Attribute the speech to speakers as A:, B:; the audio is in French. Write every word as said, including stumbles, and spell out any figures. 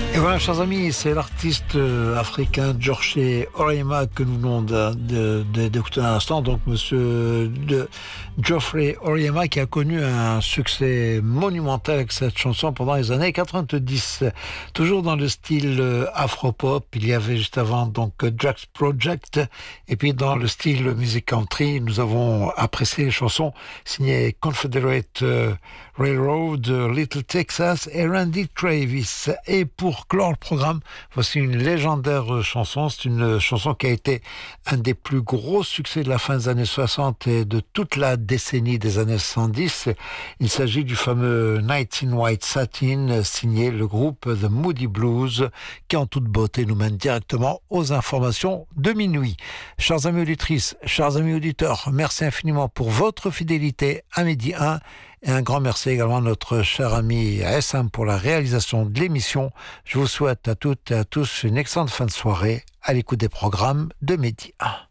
A: Et voilà, chers amis, c'est l'artiste euh, africain George Oreima que nous venons d'écouter à l'instant. Donc, monsieur de Geoffrey Oreima qui a connu un succès monumental avec cette chanson pendant les années quatre-vingt-dix. Toujours dans le style euh, afro-pop, il y avait juste avant donc Drax Project. Et puis dans le style music country, nous avons apprécié les chansons signées Confederate euh, Railroad, Little Texas et Randy Travis. Et pour clore le programme, voici une légendaire chanson. C'est une chanson qui a été un des plus gros succès de la fin des années soixante et de toute la décennie des années soixante-dix. Il s'agit du fameux Night in White Satin, signé le groupe The Moody Blues, qui en toute beauté nous mène directement aux informations de minuit. Chers amis auditrices, chers amis auditeurs, merci infiniment pour votre fidélité à Midi un. Et un grand merci également à notre cher ami S M pour la réalisation de l'émission. Je vous souhaite à toutes et à tous une excellente fin de soirée à l'écoute des programmes de Midi un.